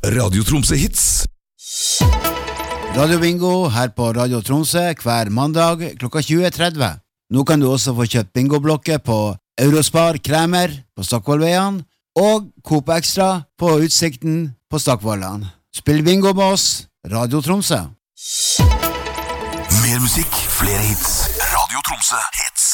Radio Tromsø Hits. Radio Bingo her på Radio Tromsø hver mandag klokka 20.30. Nå kan du også få kjøpt bingoblokker på Eurospar Kremer på Stockvollveien og Coop Extra på Utsikten på Stockvollan. Spill bingo med oss, Radio Tromsø. Mer musikk, flere hits. Radio Tromsø Hits.